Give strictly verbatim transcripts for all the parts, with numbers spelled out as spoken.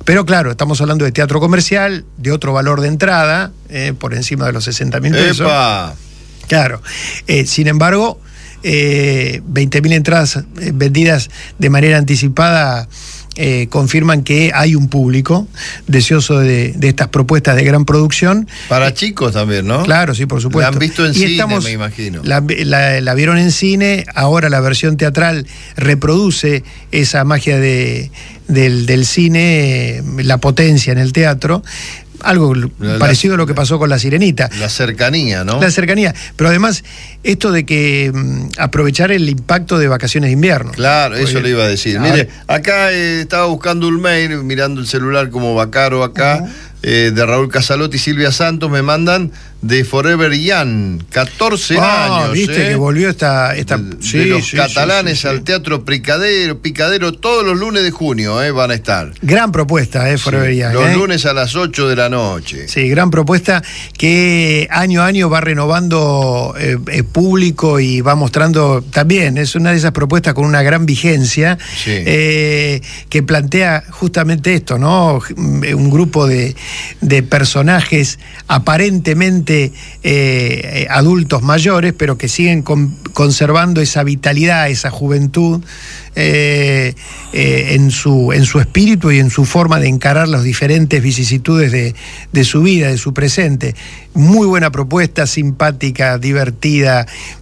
Pero claro, estamos hablando de teatro comercial, de otro valor de entrada, eh, por encima de los sesenta mil pesos. ¡Epa! Claro. Eh, sin embargo, eh, veinte mil entradas eh, vendidas de manera anticipada eh, confirman que hay un público deseoso de, de estas propuestas de gran producción. Para eh, chicos también, ¿no? Claro, sí, por supuesto. La han visto en y cine, estamos, me imagino. La, la, la vieron en cine, ahora la versión teatral reproduce esa magia de, del, del cine, la potencia en el teatro. Algo la, parecido a lo que pasó con La Sirenita. La cercanía, ¿no? La cercanía. Pero además, esto de que um, aprovechar el impacto de vacaciones de invierno. Claro, porque, eso le iba a decir. Ahora, mire, acá eh, estaba buscando un mail, mirando el celular como Bacaro acá, uh-huh. eh, de Raúl Casalotti y Silvia Santos, me mandan de Forever Young, catorce ah, años. Viste eh, que volvió esta... esta de, sí, de los sí, catalanes sí, sí, al sí. Teatro Picadero, Picadero, todos los lunes de junio eh, van a estar. Gran propuesta, eh, Forever sí, Young. Los eh. lunes a las ocho de la noche. Sí, gran propuesta que año a año va renovando eh, eh, público y va mostrando también, es una de esas propuestas con una gran vigencia, sí. eh, que plantea justamente esto, ¿no? Un grupo de, de personajes aparentemente eh, adultos mayores, pero que siguen con, conservando esa vitalidad, esa juventud eh, eh, en, su, en su espíritu y en su forma de encarar las diferentes vicisitudes de, de su vida, de su presente. Muy buena propuesta, simpática, divertida,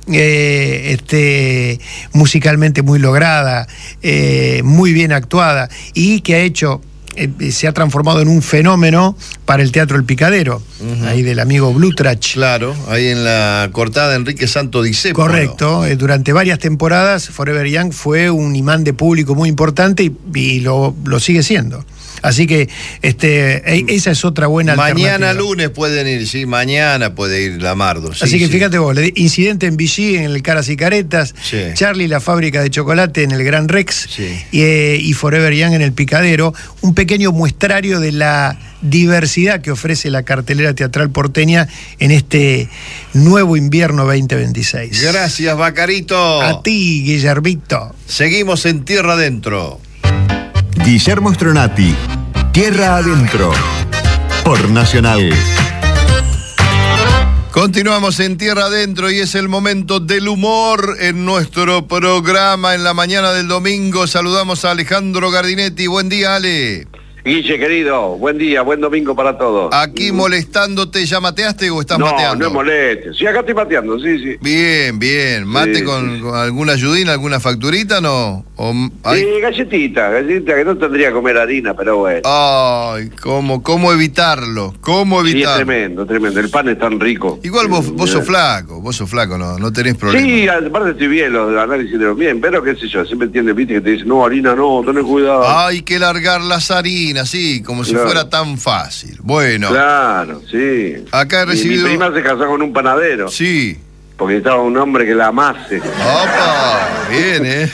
eh, este, musicalmente muy lograda, eh, muy bien actuada, y que ha hecho... Eh, se ha transformado en un fenómeno para el Teatro El Picadero, uh-huh. ahí del amigo Blutrach. Claro, ahí en la cortada Enrique Santo Discépolo. Correcto, eh, durante varias temporadas Forever Young fue un imán de público muy importante y, y lo, lo sigue siendo. Así que este, eh, esa es otra buena mañana alternativa. Mañana lunes pueden ir, sí, mañana puede ir Lamardo. Sí, Así que sí. fíjate vos, Incidente en Vichy, en el Caras y Caretas, sí. Charlie la fábrica de chocolate en el Gran Rex, sí. y, eh, y Forever Young en el Picadero, un pequeño muestrario de la diversidad que ofrece la cartelera teatral porteña en este nuevo invierno veinte veintiséis. Gracias, Bacarito. A ti, Guillermito. Seguimos en Tierra Adentro. Guillermo Stronati, Tierra Adentro, por Nacional. Continuamos en Tierra Adentro y es el momento del humor en nuestro programa en la mañana del domingo. Saludamos a Alejandro Gardinetti. Buen día, Ale. Guille, querido, buen día, buen domingo para todos. Aquí molestándote, ¿ya mateaste o estás no, mateando? No, no moleste. Sí, acá estoy mateando, sí, sí. Bien, bien. ¿Mate sí, con, sí. con alguna ayudina, alguna facturita, no? ¿O hay... Sí, galletita, galletita, que no tendría que comer harina, pero bueno. Ay, ¿cómo, cómo evitarlo? ¿Cómo evitarlo? Sí, es tremendo, tremendo. El pan es tan rico. Igual vos, vos sos flaco, vos sos flaco, no, no tenés problema. Sí, aparte estoy bien, los análisis de los bien, pero qué sé yo, siempre entiendes, viste, que te dicen, no, harina no, tenés cuidado. Hay que largar las harinas, sí, como si claro. fuera tan fácil. Bueno. Claro, sí. Acá he recibido... Mi prima se casó con un panadero. Sí. Porque estaba un hombre que la amase. ¡Opa! Bien, ¿eh?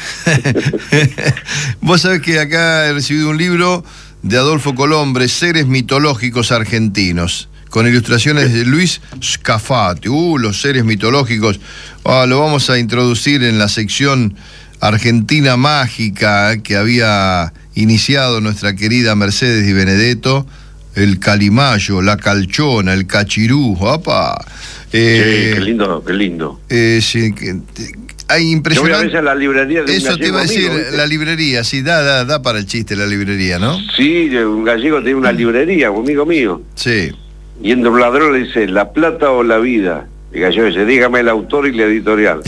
Vos sabés que acá he recibido un libro de Adolfo Colombre, Seres mitológicos argentinos, con ilustraciones de Luis Scafati. Uh, los seres mitológicos. Ah, lo vamos a introducir en la sección Argentina Mágica que había iniciado nuestra querida Mercedes Di Benedetto. El calimayo, la calchona, el cachirú, ¡opa! Eh, sí, qué lindo, qué lindo. Eh, sí, que, hay impresionante. Yo voy a veces a la librería de un Eso te iba a decir, amigo, ¿viste? La librería, sí, da, da, da para el chiste la librería, ¿no? Sí, un gallego tiene una librería, un amigo mío. Sí. Y entra un ladrón le dice, ¿la plata o la vida? El gallego dice, dígame el autor y la editorial.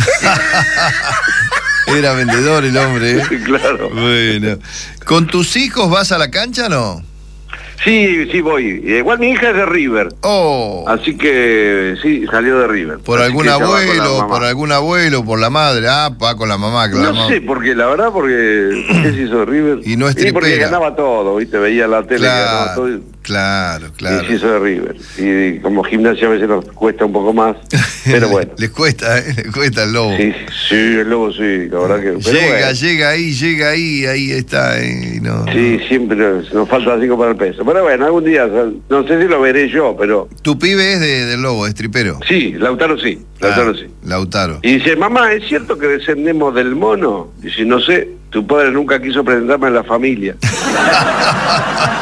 Era vendedor el hombre, ¿eh? Claro. Bueno. ¿Con tus hijos vas a la cancha o no? Sí, sí voy. Igual mi hija es de River. Oh. Así que sí, salió de River. ¿Por Así algún abuelo, por algún abuelo, por la madre? Ah, va con la mamá, claro. No sé, porque la verdad, porque ¿qué se hizo de River? Y no es sí, porque tripera. ganaba todo, ¿viste? Veía la tele, claro, que ganaba todo. Claro, claro. Y se hizo de River. Y como gimnasia a veces nos cuesta un poco más, pero bueno. Les cuesta, ¿eh? Les cuesta el lobo. Sí, sí, el lobo sí, la verdad que... Pero llega, bueno. llega ahí, llega ahí, ahí está. ¿eh? No, sí, no. siempre nos falta cinco para el peso. Pero bueno, algún día, no sé si lo veré yo, pero... ¿Tu pibe es de, del lobo, es tripero? Sí, Lautaro sí, Lautaro ah, sí. Lautaro. Y dice, mamá, ¿es cierto que descendemos del mono? Dice, no sé, tu padre nunca quiso presentarme en la familia.